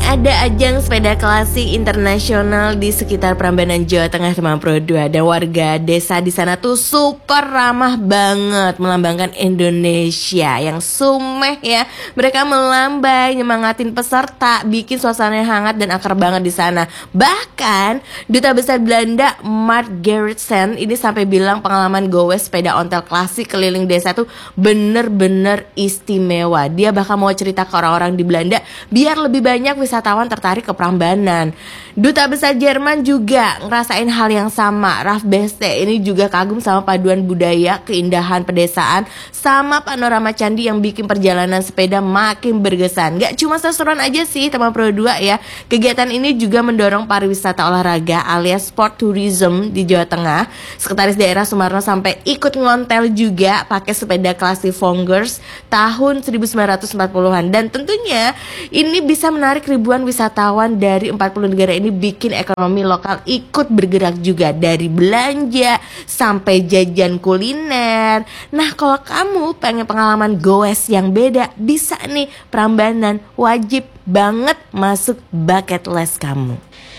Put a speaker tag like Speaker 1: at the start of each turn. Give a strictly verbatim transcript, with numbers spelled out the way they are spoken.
Speaker 1: ada ajang sepeda klasik internasional di sekitar Prambanan, Jawa Tengah teman Pro dua, dan warga desa di sana tuh super ramah banget, melambangkan Indonesia yang sumeh ya. Mereka melambai, nyemangatin peserta, bikin suasana hangat dan akrab banget di sana. Bahkan Duta Besar Belanda Mark Gerritsen ini sampai bilang pengalaman gowes sepeda ontel klasik keliling desa tuh bener-bener istimewa. Dia bahkan mau cerita ke orang-orang di Belanda biar lebih banyak wisatawan tertarik ke Prambanan. Duta Besar Jerman juga ngerasain hal yang sama. Ralf Beste ini juga kagum sama paduan budaya, keindahan pedesaan, sama panorama candi yang bikin perjalanan sepeda makin berkesan. Gak cuma seru-seruan aja sih teman Pro dua ya. Kegiatan ini juga mendorong pariwisata olahraga alias sport tourism di Jawa Tengah. Sekretaris Daerah Sumarno sampai ikut ngontel juga pakai sepeda klasik Vongers tahun seribu sembilan ratus empat puluhan. Dan tentunya ini bisa menarik ribuan wisatawan dari empat puluh negara ini, bikin ekonomi lokal ikut bergerak juga, dari belanja sampai jajan kuliner. Nah, kalau kamu pengen pengalaman goes yang beda, bisa nih Prambanan, wajib banget masuk bucket list kamu.